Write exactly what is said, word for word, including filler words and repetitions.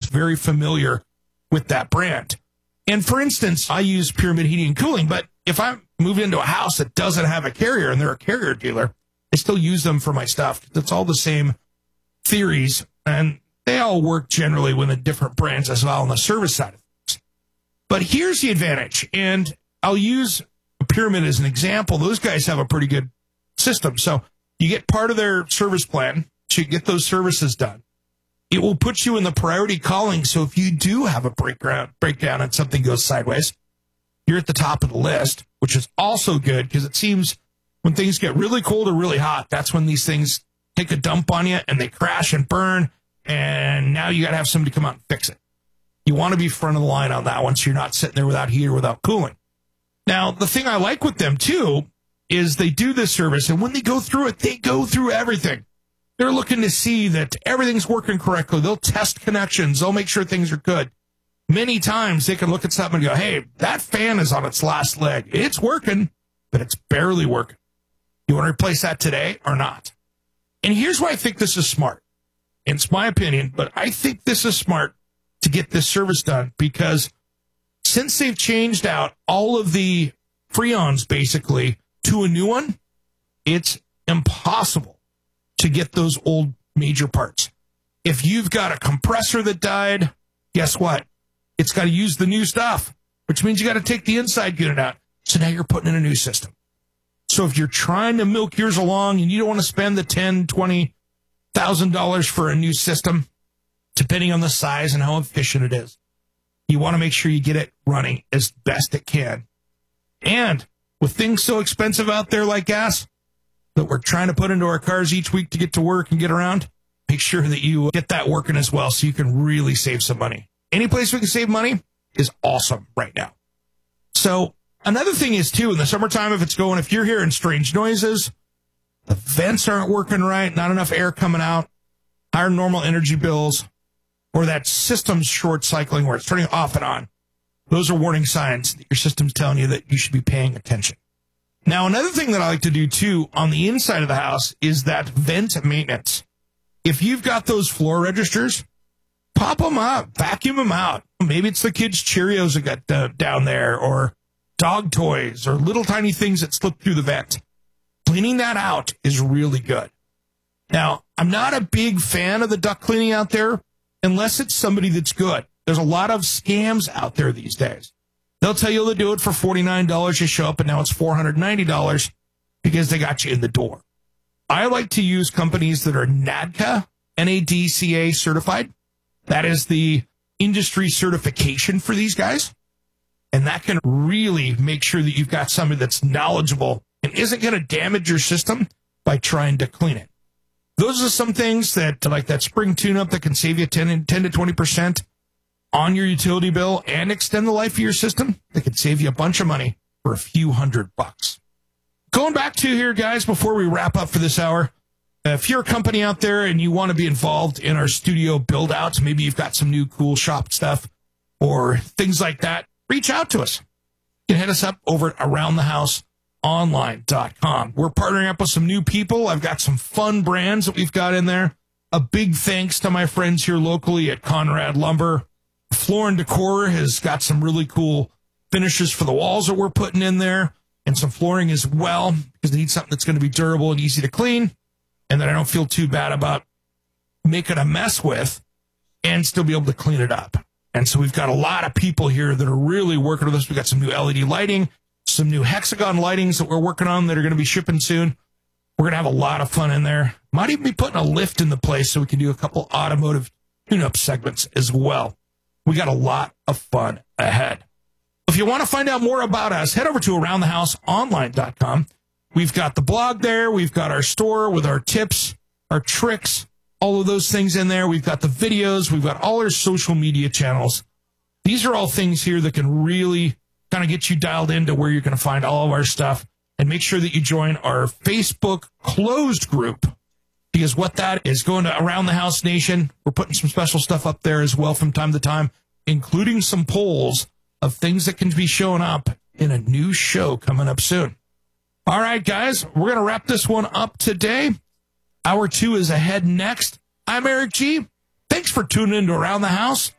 very familiar with that brand. And for instance, I use Pyramid Heating and Cooling, but if I move into a house that doesn't have a carrier and they're a carrier dealer, I still use them for my stuff. It's all the same theories, and they all work generally with different brands as well on the service side of things. But here's the advantage, and I'll use Pyramid as an example. Those guys have a pretty good system. So you get part of their service plan to get those services done. It will put you in the priority calling. So if you do have a breakdown, breakdown and something goes sideways, you're at the top of the list, which is also good because it seems when things get really cold or really hot, that's when these things take a dump on you and they crash and burn. And now you got to have somebody come out and fix it. You want to be front of the line on that one so you're not sitting there without heat or without cooling. Now, the thing I like with them, too, is they do this service, and when they go through it, they go through everything. They're looking to see that everything's working correctly. They'll test connections. They'll make sure things are good. Many times they can look at something and go, hey, that fan is on its last leg. It's working, but it's barely working. You want to replace that today or not? And here's why I think this is smart. And it's my opinion, but I think this is smart to get this service done because since they've changed out all of the Freons basically to a new one, it's impossible to get those old major parts. If you've got a compressor that died, guess what? It's got to use the new stuff, which means you got to take the inside unit out. So now you're putting in a new system. So if you're trying to milk yours along and you don't want to spend the ten, twenty thousand dollars for a new system, depending on the size and how efficient it is, you want to make sure you get it running as best it can. And with things so expensive out there like gas that we're trying to put into our cars each week to get to work and get around, make sure that you get that working as well so you can really save some money. Any place we can save money is awesome right now. So another thing is, too, in the summertime, if it's going, if you're hearing strange noises, the vents aren't working right, not enough air coming out, higher normal energy bills, or that system's short cycling where it's turning off and on, those are warning signs that your system's telling you that you should be paying attention. Now, another thing that I like to do, too, on the inside of the house is that vent maintenance. If you've got those floor registers, pop them up, vacuum them out. Maybe it's the kids' Cheerios that got uh, down there, or dog toys, or little tiny things that slip through the vent. Cleaning that out is really good. Now, I'm not a big fan of the duct cleaning out there unless it's somebody that's good. There's a lot of scams out there these days. They'll tell you they'll do it for forty-nine dollars. You show up, and now it's four hundred ninety dollars because they got you in the door. I like to use companies that are NADCA, N A D C A certified. That is the industry certification for these guys. And that can really make sure that you've got somebody that's knowledgeable and isn't going to damage your system by trying to clean it. Those are some things that, like that spring tune-up, that can save you ten to twenty percent on your utility bill and extend the life of your system. That can save you a bunch of money for a few hundred bucks. Going back to here, guys, before we wrap up for this hour, if you're a company out there and you want to be involved in our studio build-outs, maybe you've got some new cool shop stuff or things like that, reach out to us. You can hit us up over at around the house online dot com. We're partnering up with some new people. I've got some fun brands that we've got in there. A big thanks to my friends here locally at Conrad Lumber. Floor and Decor has got some really cool finishes for the walls that we're putting in there, and some flooring as well, because they need something that's going to be durable and easy to clean, and that I don't feel too bad about making a mess with, and still be able to clean it up. And so we've got a lot of people here that are really working with us. We've got some new L E D lighting, some new hexagon lightings that we're working on that are going to be shipping soon. We're going to have a lot of fun in there. Might even be putting a lift in the place so we can do a couple automotive tune-up segments as well. We got a lot of fun ahead. If you want to find out more about us, head over to around the house online dot com. We've got the blog there. We've got our store with our tips, our tricks, all of those things in there. We've got the videos. We've got all our social media channels. These are all things here that can really kind of get you dialed into where you're going to find all of our stuff. And make sure that you join our Facebook closed group, because what that is, going to Around the House Nation, we're putting some special stuff up there as well from time to time, including some polls of things that can be showing up in a new show coming up soon. All right, guys, we're going to wrap this one up today. Hour two is ahead next. I'm Eric G. Thanks for tuning in to Around the House.